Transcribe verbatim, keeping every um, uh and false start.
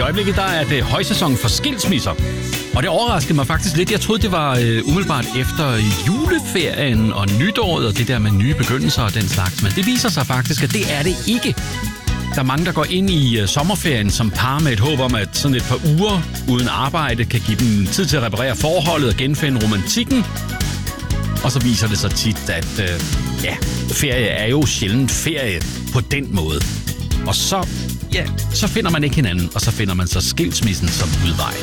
øjeblikket der er det højsæson for skilsmisser. Og det overraskede mig faktisk lidt. Jeg troede, det var øh, umiddelbart efter juleferien og nytåret og det der med nye begyndelser og den slags. Men det viser sig faktisk, at det er det ikke. Der er mange, der går ind i øh, sommerferien som par med et håb om, at sådan et par uger uden arbejde kan give dem tid til at reparere forholdet og genfinde romantikken. Og så viser det sig tit, at øh, ja, ferie er jo sjældent ferie på den måde. Og så, ja, så finder man ikke hinanden, og så finder man så skilsmissen som udvej.